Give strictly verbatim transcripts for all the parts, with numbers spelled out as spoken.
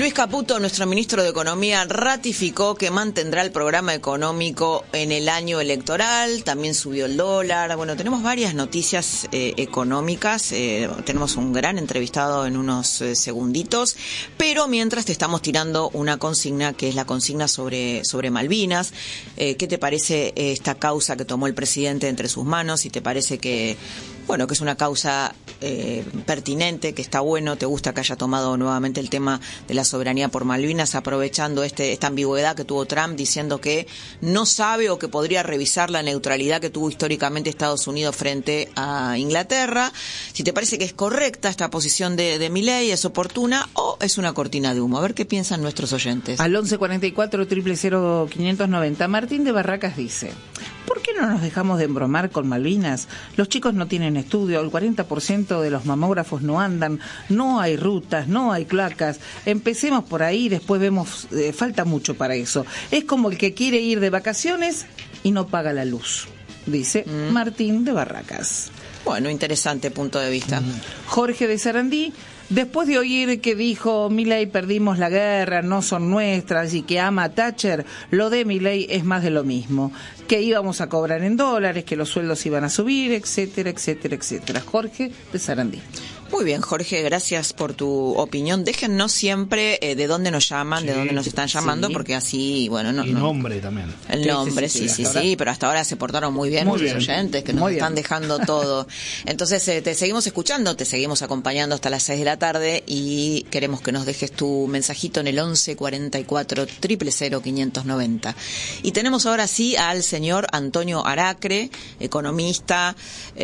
Luis Caputo, nuestro ministro de Economía, ratificó que mantendrá el programa económico en el año electoral. También subió el dólar. Bueno, tenemos varias noticias eh, económicas. Eh, tenemos un gran entrevistado en unos eh, segunditos. Pero mientras te estamos tirando una consigna, que es la consigna sobre, sobre Malvinas. Eh, ¿Qué te parece esta causa que tomó el presidente entre sus manos? Si te parece que... Bueno, que es una causa eh, pertinente, que está bueno, te gusta que haya tomado nuevamente el tema de la soberanía por Malvinas, aprovechando este esta ambigüedad que tuvo Trump, diciendo que no sabe o que podría revisar la neutralidad que tuvo históricamente Estados Unidos frente a Inglaterra. Si te parece que es correcta esta posición de, de Milei, es oportuna o es una cortina de humo. A ver qué piensan nuestros oyentes. Al once cuarenta y cuatro, cero cero quinientos noventa, Martín de Barracas dice: ¿por qué no nos dejamos de embromar con Malvinas? Los chicos no tienen estudio, el cuarenta por ciento de los mamógrafos no andan, no hay rutas, no hay cloacas. Empecemos por ahí, después vemos, eh, falta mucho para eso. Es como el que quiere ir de vacaciones y no paga la luz, dice mm. Martín de Barracas. Bueno, interesante punto de vista. Mm. Jorge de Sarandí: después de oír que dijo Milei, perdimos la guerra, no son nuestras, y que ama a Thatcher, lo de Milei es más de lo mismo, que íbamos a cobrar en dólares, que los sueldos iban a subir, etcétera, etcétera, etcétera. Jorge de Sarandí. Muy bien, Jorge, gracias por tu opinión. Déjennos siempre eh, de dónde nos llaman, sí, de dónde nos están llamando, sí, porque así, bueno... no Y no, nombre también. El nombre, sí, sí, sí, sí, sí, pero hasta ahora se portaron muy bien muy nuestros bien. oyentes, que nos muy están bien. dejando todo. Entonces, eh, te seguimos escuchando, te seguimos acompañando hasta las seis de la tarde y queremos que nos dejes tu mensajito en el once cuarenta y cuatro, cero cero cero, quinientos noventa. Y tenemos ahora sí al señor Antonio Aracre, economista,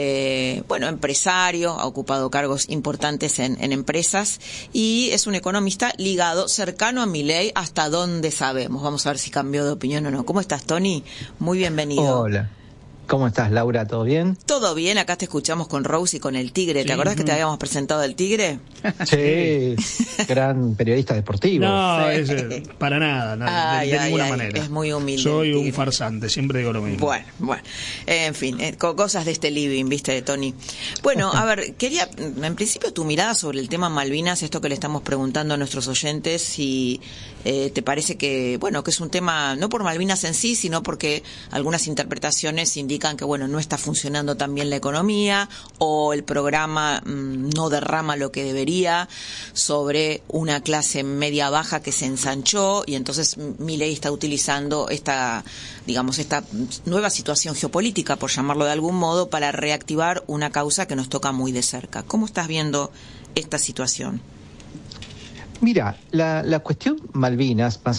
eh, bueno, empresario, ha ocupado cargos importantes en en empresas y es un economista ligado, cercano a Milei, hasta donde sabemos. Vamos a ver si cambió de opinión o no. ¿Cómo estás, Tony? Muy bienvenido. Hola. ¿Cómo estás, Laura? ¿Todo bien? Todo bien, acá te escuchamos con Rose y con el Tigre. ¿Te sí. acordás que te habíamos presentado el Tigre? Sí, gran periodista deportivo. No, sí. es, para nada, no, ay, de, de ay, ninguna ay, manera. Es muy humilde. Soy un farsante, siempre digo lo mismo. Bueno, bueno, eh, en fin, eh, cosas de este living, ¿viste, Tony? Bueno, a ver, quería, en principio, tu mirada sobre el tema Malvinas, esto que le estamos preguntando a nuestros oyentes, si eh, te parece que, bueno, que es un tema, no por Malvinas en sí, sino porque algunas interpretaciones indican que, bueno, no está funcionando tan bien la economía o el programa mmm, no derrama lo que debería sobre una clase media-baja que se ensanchó y entonces Milei está utilizando esta, digamos, esta nueva situación geopolítica, por llamarlo de algún modo, para reactivar una causa que nos toca muy de cerca. ¿Cómo estás viendo esta situación? Mira, la, la cuestión Malvinas, más